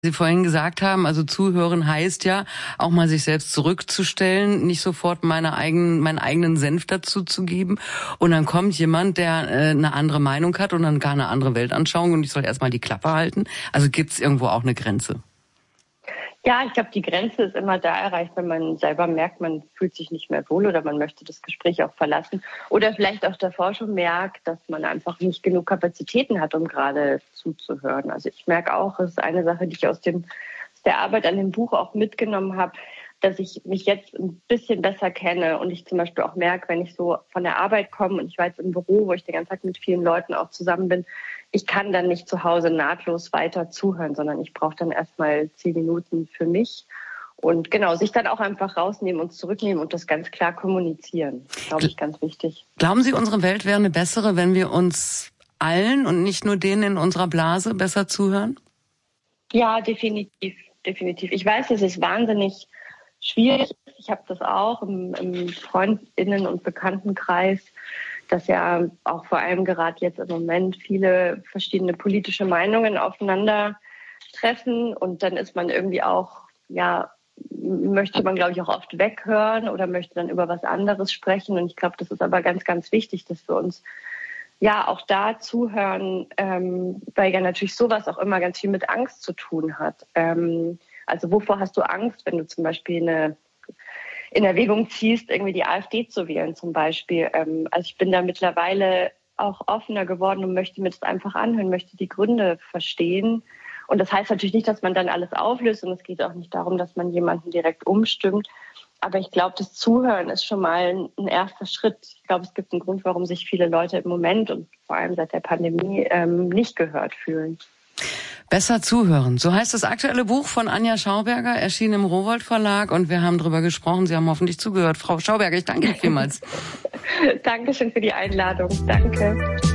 Sie vorhin gesagt haben, also zuhören heißt ja, auch mal sich selbst zurückzustellen, nicht sofort meinen eigenen Senf dazu zu geben. Und dann kommt jemand, der eine andere Meinung hat und dann gar eine andere Weltanschauung und ich soll erstmal die Klappe halten. Also gibt's irgendwo auch eine Grenze? Ja, ich glaube, die Grenze ist immer da erreicht, wenn man selber merkt, man fühlt sich nicht mehr wohl oder man möchte das Gespräch auch verlassen. Oder vielleicht auch davor schon merkt, dass man einfach nicht genug Kapazitäten hat, um gerade zuzuhören. Also ich merke auch, es ist eine Sache, die ich aus der Arbeit an dem Buch auch mitgenommen habe, dass ich mich jetzt ein bisschen besser kenne und ich zum Beispiel auch merke, wenn ich so von der Arbeit komme und ich war jetzt im Büro, wo ich den ganzen Tag mit vielen Leuten auch zusammen bin, ich kann dann nicht zu Hause nahtlos weiter zuhören, sondern ich brauche dann erstmal 10 Minuten für mich und genau, sich dann auch einfach rausnehmen und zurücknehmen und das ganz klar kommunizieren. Glaube ich, ganz wichtig. Glauben Sie, unsere Welt wäre eine bessere, wenn wir uns allen und nicht nur denen in unserer Blase besser zuhören? Ja, definitiv. Ich weiß, es ist wahnsinnig schwierig. Ich habe das auch im Freundinnen- und Bekanntenkreis, dass ja auch vor allem gerade jetzt im Moment viele verschiedene politische Meinungen aufeinandertreffen und dann ist man irgendwie auch, ja, möchte man, glaube ich, auch oft weghören oder möchte dann über was anderes sprechen und ich glaube, das ist aber ganz, ganz wichtig, dass wir uns ja auch da zuhören, weil ja natürlich sowas auch immer ganz viel mit Angst zu tun hat. Also wovor hast du Angst, wenn du zum Beispiel in Erwägung ziehst, irgendwie die AfD zu wählen zum Beispiel? Also ich bin da mittlerweile auch offener geworden und möchte mir das einfach anhören, möchte die Gründe verstehen. Und das heißt natürlich nicht, dass man dann alles auflöst und es geht auch nicht darum, dass man jemanden direkt umstimmt. Aber ich glaube, das Zuhören ist schon mal ein erster Schritt. Ich glaube, es gibt einen Grund, warum sich viele Leute im Moment und vor allem seit der Pandemie nicht gehört fühlen. Besser zuhören. So heißt das aktuelle Buch von Anja Schauberger, erschienen im Rowohlt Verlag und wir haben drüber gesprochen. Sie haben hoffentlich zugehört. Frau Schauberger, ich danke Ihnen vielmals. Dankeschön für die Einladung. Danke.